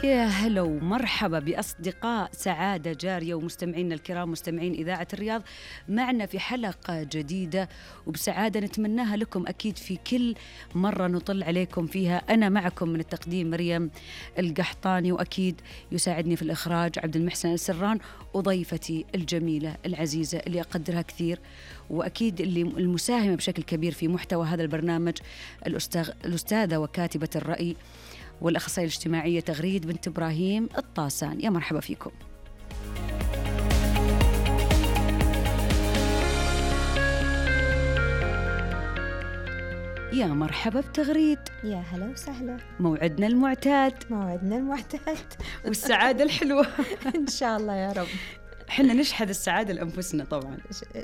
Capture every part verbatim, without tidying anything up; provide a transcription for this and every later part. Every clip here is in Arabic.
يا هلا ومرحبا بأصدقاء سعادة جارية ومستمعينا الكرام مستمعين إذاعة الرياض معنا في حلقة جديدة وبسعادة نتمناها لكم أكيد في كل مرة نطل عليكم فيها. أنا معكم من التقديم مريم القحطاني، وأكيد يساعدني في الإخراج عبد المحسن السران، وضيفتي الجميلة العزيزة اللي أقدرها كثير وأكيد اللي المساهمة بشكل كبير في محتوى هذا البرنامج الأستاذ الأستاذة وكاتبة الرأي والأخصائية الاجتماعية تغريد بنت إبراهيم الطاسان. يا مرحبا فيكم. يا مرحبا بتغريد. يا هلا وسهلا. موعدنا المعتاد موعدنا المعتاد والسعادة الحلوة إن شاء الله يا رب. حنا نشحذ السعادة لأنفسنا طبعا،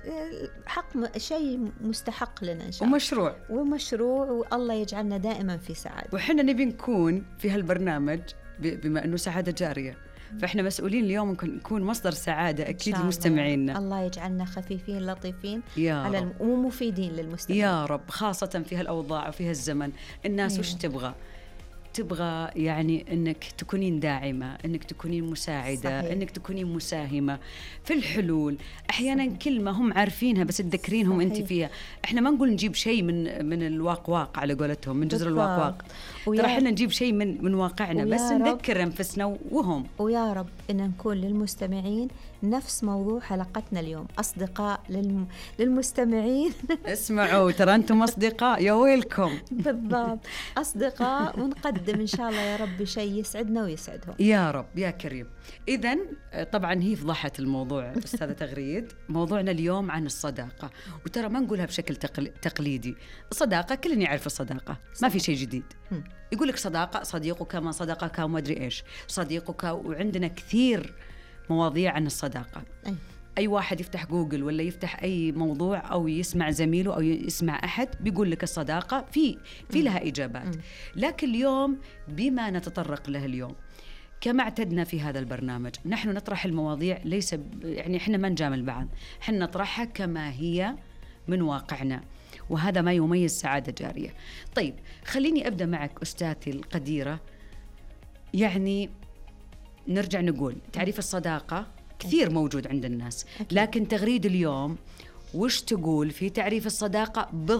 حق شيء مستحق لنا إن شاء الله، ومشروع ومشروع والله يجعلنا دائما في سعادة. وحنا نبي نكون في هالبرنامج بما أنه سعادة جارية، فإحنا مسؤولين اليوم نكون مصدر سعادة أكيد لمستمعينا. الله يجعلنا خفيفين لطيفين على الم... ومفيدين للمستمعين يا رب، خاصة في هالأوضاع وفي هالزمن. الناس وش تبغى؟ تبغى يعني أنك تكونين داعمة، أنك تكونين مساعدة، صحيح. أنك تكونين مساهمة في الحلول. أحيانا صحيح. كلمة هم عارفينها بس تذكرينهم أنت فيها. إحنا ما نقول نجيب شيء من من الواقواق على قولتهم، من جزر الواقواق، ترى إحنا نجيب شيء من من واقعنا بس نذكر أنفسنا وهم. ويا رب إن نكون للمستمعين نفس موضوع حلقتنا اليوم، أصدقاء للم... للمستمعين. اسمعوا ترى أنتم أصدقاء، يا ويلكم. بالضبط، أصدقاء، ونقدم إن شاء الله يا رب شيء يسعدنا ويسعدهم يا رب يا كريم. إذن طبعا هي فضحت الموضوع أستاذة تغريد. موضوعنا اليوم عن الصداقة، وترى ما نقولها بشكل تقليدي. الصداقة كلنا يعرف الصداقة، ما في شيء جديد. يقولك صداقة صديقك ما صداقك وما أدري إيش صديقك، وعندنا كثير مواضيع عن الصداقة. أي. أي واحد يفتح جوجل ولا يفتح أي موضوع أو يسمع زميله أو يسمع أحد بيقول لك الصداقة في في لها إجابات. لكن اليوم بما نتطرق له اليوم كما اعتدنا في هذا البرنامج، نحن نطرح المواضيع ليس يعني إحنا ما نجامل بعض، إحنا نطرحها كما هي من واقعنا، وهذا ما يميز سعادة جارية. طيب خليني أبدأ معك أستاذتي القديرة. يعني نرجع نقول تعريف الصداقة كثير موجود عند الناس، لكن تغريد اليوم وش تقول في تعريف الصداقة